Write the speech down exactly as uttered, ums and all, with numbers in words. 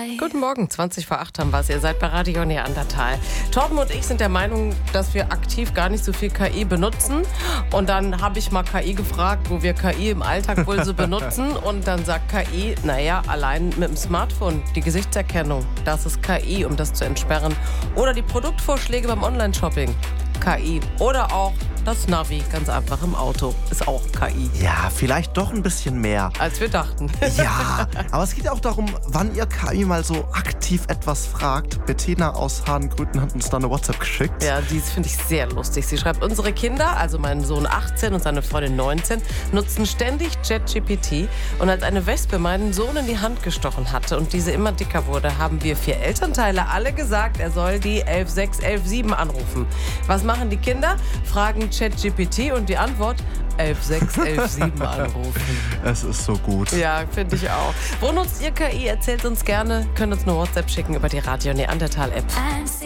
Guten Morgen, zwanzig vor acht haben wir es. Ihr seid bei Radio Neandertal. Torben und ich sind der Meinung, dass wir aktiv gar nicht so viel K I benutzen. Und dann habe ich mal K I gefragt, wo wir K I im Alltag wohl so benutzen. Und dann sagt K I, naja, allein mit dem Smartphone, die Gesichtserkennung, das ist K I, um das zu entsperren. Oder die Produktvorschläge beim Online-Shopping, K I. Oder auch das Navi, ganz einfach im Auto, ist auch K I. Ja, vielleicht doch ein bisschen mehr. Als wir dachten. Ja, aber es geht auch darum, wann ihr K I mal so aktiv etwas fragt. Bettina aus Hahngrüten hat uns da eine WhatsApp geschickt. Ja, dies finde ich sehr lustig. Sie schreibt, unsere Kinder, also mein Sohn achtzehn und seine Freundin neunzehn, nutzen ständig ChatGPT. Und als eine Wespe meinen Sohn in die Hand gestochen hatte und diese immer dicker wurde, haben wir vier Elternteile alle gesagt, er soll die elf sechs elf sieben anrufen. Was machen die Kinder? Fragen ChatGPT und die Antwort elf sechs elf sieben anrufen. Es ist so gut. Ja, finde ich auch. Wo nutzt ihr K I? Erzählt uns gerne. Könnt uns eine WhatsApp schicken über die Radio Neandertal App.